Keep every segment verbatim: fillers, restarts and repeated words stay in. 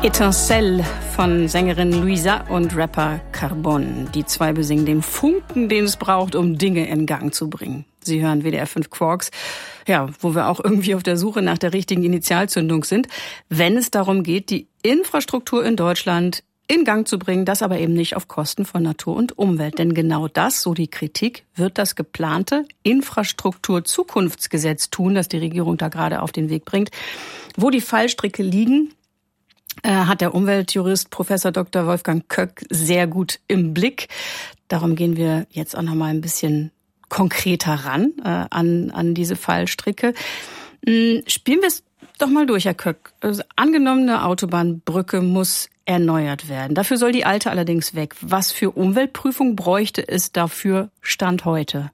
Etincelle von Sängerin Luisa und Rapper Carbon. Die zwei besingen den Funken, den es braucht, um Dinge in Gang zu bringen. Sie hören W D R fünf Quarks, ja, wo wir auch irgendwie auf der Suche nach der richtigen Initialzündung sind, wenn es darum geht, die Infrastruktur in Deutschland in Gang zu bringen, das aber eben nicht auf Kosten von Natur und Umwelt. Denn genau das, so die Kritik, wird das geplante Infrastrukturzukunftsgesetz tun, das die Regierung da gerade auf den Weg bringt. Wo die Fallstricke liegen, hat der Umweltjurist Professor Doktor Wolfgang Köck sehr gut im Blick. Darum gehen wir jetzt auch noch mal ein bisschen konkreter ran äh, an, an diese Fallstricke. Hm, spielen wir es doch mal durch, Herr Köck. Also, angenommene Autobahnbrücke muss erneuert werden. Dafür soll die alte allerdings weg. Was für Umweltprüfung bräuchte es dafür Stand heute?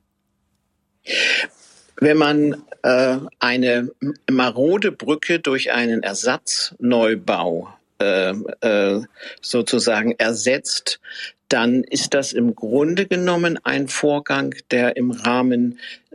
Wenn man äh, eine marode Brücke durch einen Ersatzneubau äh, äh, sozusagen ersetzt, dann ist das im Grunde genommen ein Vorgang, der im Rahmen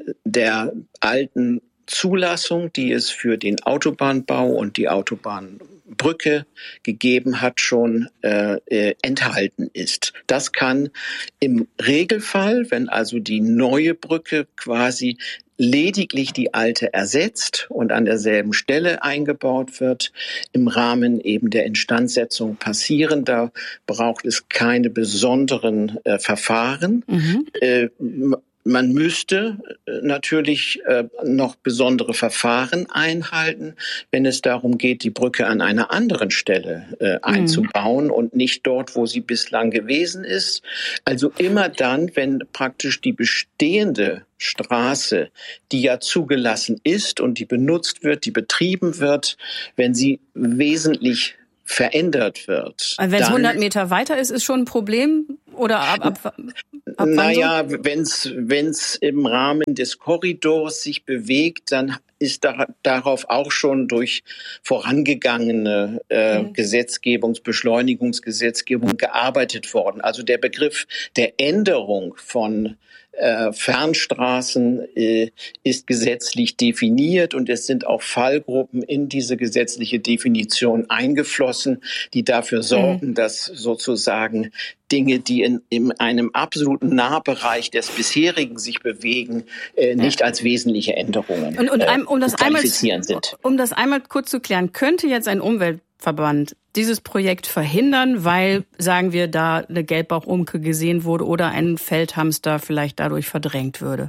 der alten Zulassung, die es für den Autobahnbau und die Autobahnbrücke gegeben hat, schon äh, äh, enthalten ist. Das kann im Regelfall, wenn also die neue Brücke quasi lediglich die alte ersetzt und an derselben Stelle eingebaut wird, im Rahmen eben der Instandsetzung passieren. Da braucht es keine besonderen äh, Verfahren. Mhm. Äh, Man müsste natürlich äh, noch besondere Verfahren einhalten, wenn es darum geht, die Brücke an einer anderen Stelle äh, einzubauen mhm. und nicht dort, wo sie bislang gewesen ist. Also immer dann, wenn praktisch die bestehende Straße, die ja zugelassen ist und die benutzt wird, die betrieben wird, wenn sie wesentlich verändert wird. Also wenn es hundert Meter weiter ist, ist schon ein Problem? Oder ab, ab, ab Naja, so? wenn's wenn's im Rahmen des Korridors sich bewegt, dann ist da, darauf auch schon durch vorangegangene äh, mhm. Gesetzgebungs-, Beschleunigungsgesetzgebung gearbeitet worden. Also der Begriff der Änderung von Äh, Fernstraßen äh, ist gesetzlich definiert und es sind auch Fallgruppen in diese gesetzliche Definition eingeflossen, die dafür sorgen, mhm. dass sozusagen Dinge, die in, in einem absoluten Nahbereich des bisherigen sich bewegen, äh, nicht ja. als wesentliche Änderungen und, und äh, um das qualifizieren einmal, sind. Um das einmal kurz zu klären, könnte jetzt ein Umweltverband dieses Projekt verhindern, weil, sagen wir, da eine Gelbbauchumke gesehen wurde oder ein Feldhamster vielleicht dadurch verdrängt würde?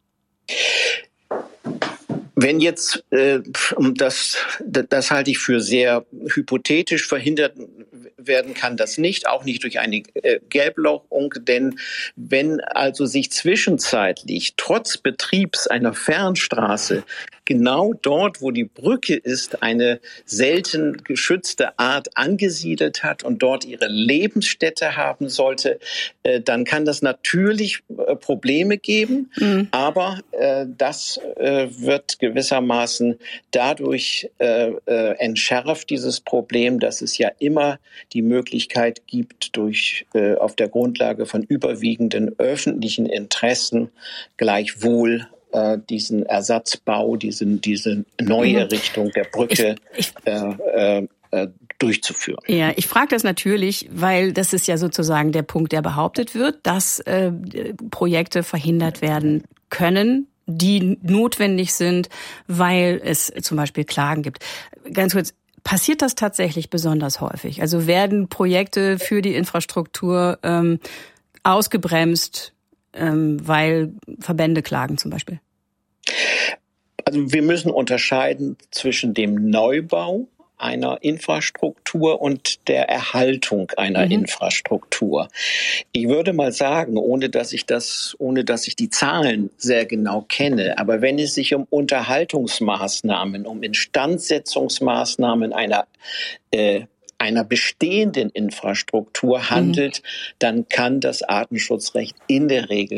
Wenn jetzt, äh, das, das halte ich für sehr hypothetisch, verhindert werden kann das nicht, auch nicht durch eine äh, Gelbbauchumke, denn wenn also sich zwischenzeitlich trotz Betriebs einer Fernstraße genau dort, wo die Brücke ist, eine selten geschützte Art angesiedelt hat und dort ihre Lebensstätte haben sollte, äh, dann kann das natürlich äh, Probleme geben, mhm. aber äh, das äh, wird gewissermaßen dadurch äh, äh, entschärft, dieses Problem, dass es ja immer die Möglichkeit gibt, durch äh, auf der Grundlage von überwiegenden öffentlichen Interessen gleichwohl äh, diesen Ersatzbau, diesen, diese Neuerrichtung der Brücke ich, ich, äh, äh, durchzuführen. Ja, ich frage das natürlich, weil das ist ja sozusagen der Punkt, der behauptet wird, dass äh, Projekte verhindert werden können, die notwendig sind, weil es zum Beispiel Klagen gibt. Ganz kurz, passiert das tatsächlich besonders häufig? Also werden Projekte für die Infrastruktur ähm, ausgebremst, ähm, weil Verbände klagen zum Beispiel? Also wir müssen unterscheiden zwischen dem Neubau einer Infrastruktur und der Erhaltung einer mhm. Infrastruktur. Ich würde mal sagen, ohne dass ich das, ohne dass ich die Zahlen sehr genau kenne, aber wenn es sich um Unterhaltungsmaßnahmen, um Instandsetzungsmaßnahmen einer äh, einer bestehenden Infrastruktur handelt, mhm. dann kann das Artenschutzrecht in der Regel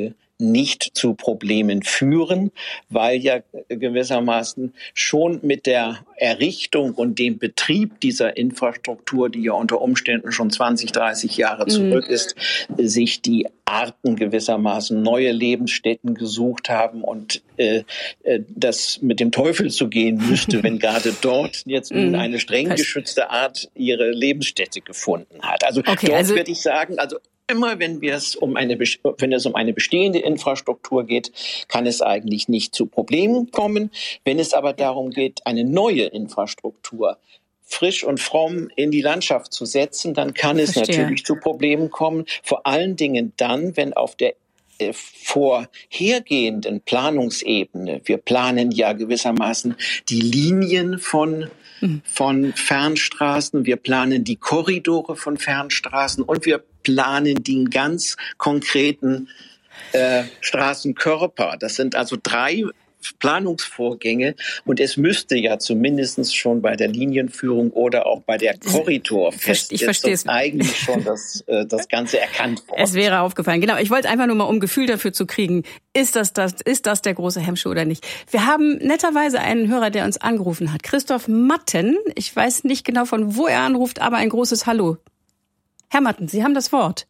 nicht zu Problemen führen, weil ja gewissermaßen schon mit der Errichtung und dem Betrieb dieser Infrastruktur, die ja unter Umständen schon zwanzig, dreißig Jahre zurück ist, mhm. sich die Arten gewissermaßen neue Lebensstätten gesucht haben und äh, das mit dem Teufel zu gehen müsste, wenn gerade dort jetzt nun eine streng geschützte Art ihre Lebensstätte gefunden hat. Also okay, dort also würde ich sagen, also immer wenn wir es um eine, wenn es um eine bestehende Infrastruktur geht, kann es eigentlich nicht zu Problemen kommen. Wenn es aber darum geht, eine neue Infrastruktur frisch und fromm in die Landschaft zu setzen, dann kann es Verstehe. natürlich zu Problemen kommen. Vor allen Dingen dann, wenn auf der äh, vorhergehenden Planungsebene, wir planen ja gewissermaßen die Linien von von Fernstraßen, wir planen die Korridore von Fernstraßen und wir planen den ganz konkreten äh, Straßenkörper. Das sind also drei Planungsvorgänge und es müsste ja zumindest schon bei der Linienführung oder auch bei der Korridorfestsetzung eigentlich schon das, äh, das Ganze erkannt worden. Es wäre aufgefallen. Genau, ich wollte einfach nur mal, um Gefühl dafür zu kriegen, ist das, das, ist das der große Hemmschuh oder nicht. Wir haben netterweise einen Hörer, der uns angerufen hat. Christoph Matten. Ich weiß nicht genau, von wo er anruft, aber ein großes Hallo. Herr Matten, Sie haben das Wort.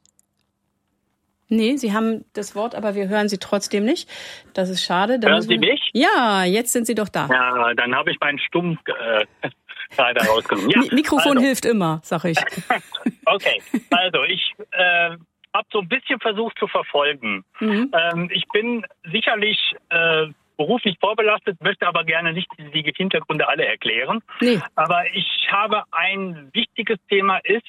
Nee, Sie haben das Wort, aber wir hören Sie trotzdem nicht. Das ist schade. Da hören Sie mich? Ja, jetzt sind Sie doch da. Ja, dann habe ich meinen Stumm äh, gerade rausgenommen. Ja, Mikrofon also. hilft immer, sag ich. Okay, also ich äh, habe so ein bisschen versucht zu verfolgen. Mhm. Ähm, ich bin sicherlich äh, beruflich vorbelastet, möchte aber gerne nicht die Hintergründe alle erklären. Nee. Aber ich habe ein wichtiges Thema ist,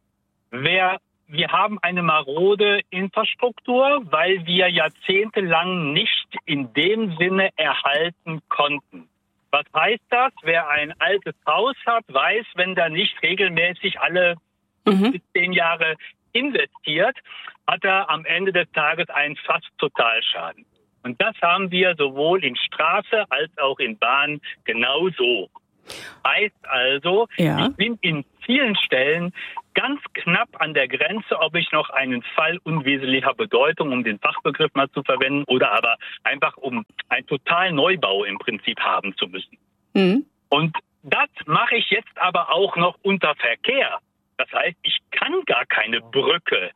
wer Wir haben eine marode Infrastruktur, weil wir jahrzehntelang nicht in dem Sinne erhalten konnten. Was heißt das? Wer ein altes Haus hat, weiß, wenn da nicht regelmäßig alle mhm. bis zehn Jahre investiert, hat er am Ende des Tages einen fast Totalschaden. Und das haben wir sowohl in Straße als auch in Bahn genauso. Heißt also, ja. ich bin in vielen Stellen ganz knapp an der Grenze, ob ich noch einen Fall unwesentlicher Bedeutung, um den Fachbegriff mal zu verwenden, oder aber einfach um einen totalen Neubau im Prinzip haben zu müssen. Mhm. Und das mache ich jetzt aber auch noch unter Verkehr. Das heißt, ich kann gar keine Brücke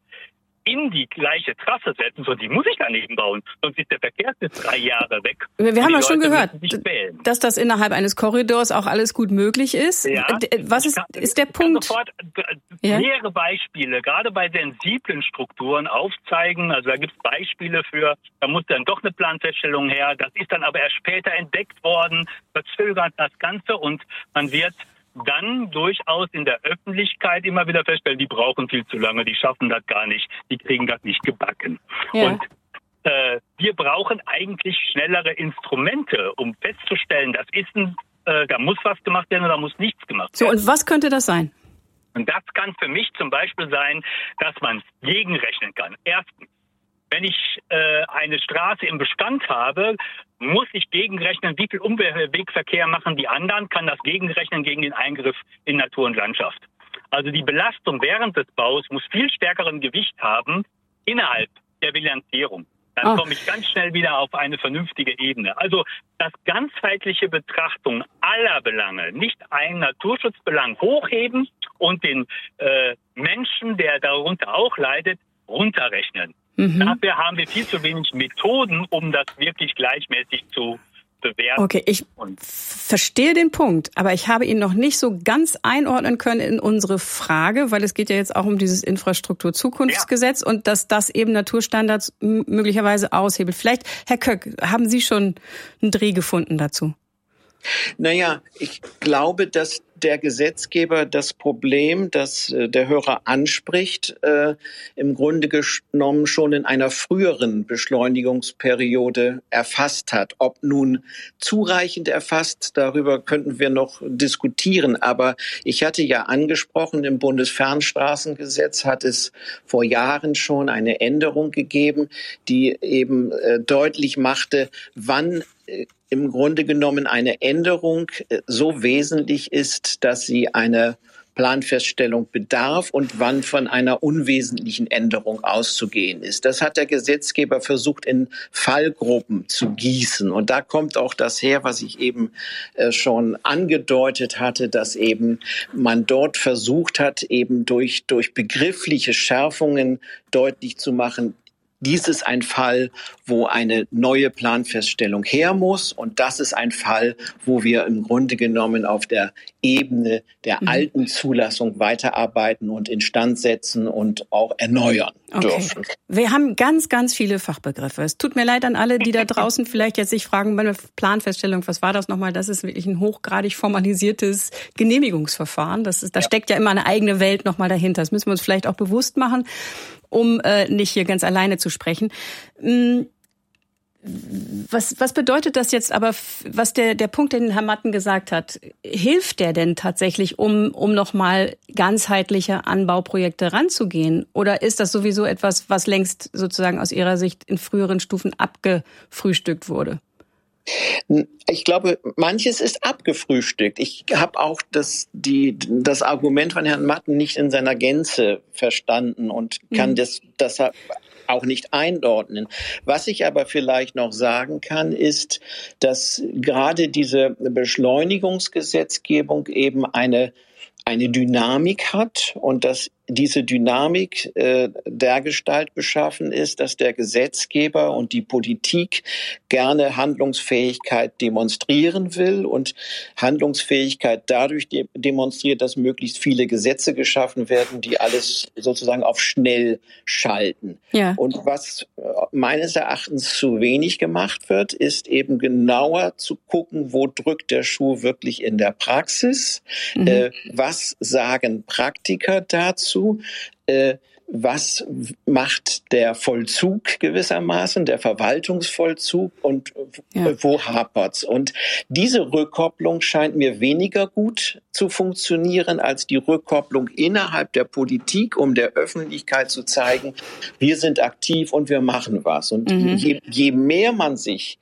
in die gleiche Trasse setzen, sondern die muss ich daneben bauen. Sonst ist der Verkehr bis drei Jahre weg. Wir, wir haben ja schon gehört, dass das innerhalb eines Korridors auch alles gut möglich ist. Ja, Was ist, kann, ist der Punkt? Ich kann sofort ja. mehrere Beispiele, gerade bei sensiblen Strukturen aufzeigen. Also da gibt es Beispiele für, da muss dann doch eine Planfeststellung her. Das ist dann aber erst später entdeckt worden, verzögert das Ganze und man wird dann durchaus in der Öffentlichkeit immer wieder feststellen, die brauchen viel zu lange, die schaffen das gar nicht, die kriegen das nicht gebacken. Ja. Und äh, wir brauchen eigentlich schnellere Instrumente, um festzustellen, das ist ein, äh, da muss was gemacht werden oder da muss nichts gemacht werden. So, und was könnte das sein? Und das kann für mich zum Beispiel sein, dass man gegenrechnen kann. Erstens, wenn ich äh, eine Straße im Bestand habe, muss ich gegenrechnen, wie viel Umwegverkehr machen die anderen, kann das gegenrechnen gegen den Eingriff in Natur und Landschaft. Also die Belastung während des Baus muss viel stärkeren Gewicht haben innerhalb der Bilanzierung. Dann oh. komme ich ganz schnell wieder auf eine vernünftige Ebene. Also das ganzheitliche Betrachtung aller Belange, nicht einen Naturschutzbelang hochheben und den äh, Menschen, der darunter auch leidet, runterrechnen. Mhm. Dafür haben wir viel zu wenig Methoden, um das wirklich gleichmäßig zu bewerten. Okay, ich verstehe den Punkt, aber ich habe ihn noch nicht so ganz einordnen können in unsere Frage, weil es geht ja jetzt auch um dieses Infrastrukturzukunftsgesetz ja. und dass das eben Naturstandards möglicherweise aushebelt. Vielleicht, Herr Köck, haben Sie schon einen Dreh gefunden dazu? Naja, ich glaube, dass der Gesetzgeber das Problem, das äh, der Hörer anspricht, äh, im Grunde genommen schon in einer früheren Beschleunigungsperiode erfasst hat. Ob nun zureichend erfasst, darüber könnten wir noch diskutieren. Aber ich hatte ja angesprochen, im Bundesfernstraßengesetz hat es vor Jahren schon eine Änderung gegeben, die eben äh, deutlich machte, wann äh, im Grunde genommen eine Änderung so wesentlich ist, dass sie eine Planfeststellung bedarf und wann von einer unwesentlichen Änderung auszugehen ist. Das hat der Gesetzgeber versucht, in Fallgruppen zu gießen. Und da kommt auch das her, was ich eben äh, schon angedeutet hatte, dass eben man dort versucht hat, eben durch, durch begriffliche Schärfungen deutlich zu machen, dies ist ein Fall, wo eine neue Planfeststellung her muss. Und das ist ein Fall, wo wir im Grunde genommen auf der Ebene der mhm. alten Zulassung weiterarbeiten und instand setzen und auch erneuern okay. dürfen. Wir haben ganz, ganz viele Fachbegriffe. Es tut mir leid an alle, die da draußen vielleicht jetzt sich fragen, bei der Planfeststellung, was war das nochmal? Das ist wirklich ein hochgradig formalisiertes Genehmigungsverfahren. Das ist, da ja. steckt ja immer eine eigene Welt nochmal dahinter. Das müssen wir uns vielleicht auch bewusst machen, um äh, nicht hier ganz alleine zu sprechen. Was, was bedeutet das jetzt aber, was der, der Punkt, den Herr Matten gesagt hat, hilft der denn tatsächlich, um, um nochmal ganzheitliche Anbauprojekte ranzugehen? Oder ist das sowieso etwas, was längst sozusagen aus Ihrer Sicht in früheren Stufen abgefrühstückt wurde? Ich glaube, manches ist abgefrühstückt. Ich habe auch das, die, das Argument von Herrn Matten nicht in seiner Gänze verstanden und kann mhm. das, das auch nicht einordnen. Was ich aber vielleicht noch sagen kann, ist, dass gerade diese Beschleunigungsgesetzgebung eben eine eine Dynamik hat und dass diese Dynamik äh, dergestalt beschaffen ist, dass der Gesetzgeber und die Politik gerne Handlungsfähigkeit demonstrieren will und Handlungsfähigkeit dadurch de- demonstriert, dass möglichst viele Gesetze geschaffen werden, die alles sozusagen auf schnell schalten. Ja. Und was meines Erachtens zu wenig gemacht wird, ist eben genauer zu gucken, wo drückt der Schuh wirklich in der Praxis, mhm. äh, was sagen Praktiker dazu, Äh, was macht der Vollzug gewissermaßen, der Verwaltungsvollzug und ja. wo hapert's? Und diese Rückkopplung scheint mir weniger gut zu funktionieren als die Rückkopplung innerhalb der Politik, um der Öffentlichkeit zu zeigen, wir sind aktiv und wir machen was. Und mhm. je, je mehr man sich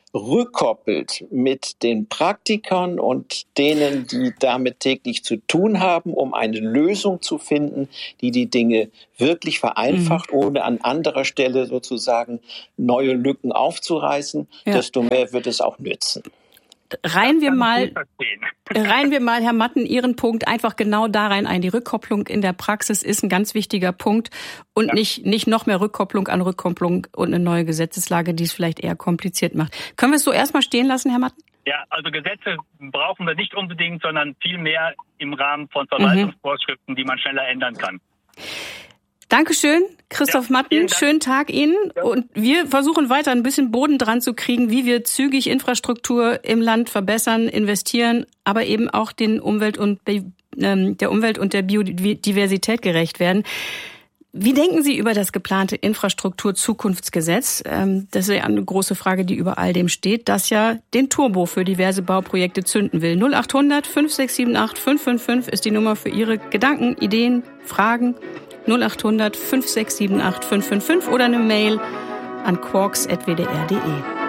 rückkoppelt mit den Praktikern und denen, die damit täglich zu tun haben, um eine Lösung zu finden, die die Dinge wirklich vereinfacht, mhm. ohne an anderer Stelle sozusagen neue Lücken aufzureißen, ja. desto mehr wird es auch nützen. Reihen wir mal, reihen wir mal, Herr Matten, Ihren Punkt einfach genau da rein ein. Die Rückkopplung in der Praxis ist ein ganz wichtiger Punkt und ja. nicht, nicht noch mehr Rückkopplung an Rückkopplung und eine neue Gesetzeslage, die es vielleicht eher kompliziert macht. Können wir es so erstmal stehen lassen, Herr Matten? Ja, also Gesetze brauchen wir nicht unbedingt, sondern vielmehr im Rahmen von Verwaltungsvorschriften, mhm. die man schneller ändern kann. Dankeschön, Christoph ja, Matten. Schönen Tag Ihnen. Ja. Und wir versuchen weiter ein bisschen Boden dran zu kriegen, wie wir zügig Infrastruktur im Land verbessern, investieren, aber eben auch den Umwelt und ähm, der Umwelt und der Biodiversität gerecht werden. Wie denken Sie über das geplante Infrastruktur-Zukunftsgesetz? Ähm, das ist ja eine große Frage, die über all dem steht, das ja den Turbo für diverse Bauprojekte zünden will. null acht hundert fünf sechs sieben acht fünf fünf fünf ist die Nummer für Ihre Gedanken, Ideen, Fragen. null acht hundert fünf sechs sieben acht fünf fünf fünf oder eine Mail an quarks at w d r punkt d e.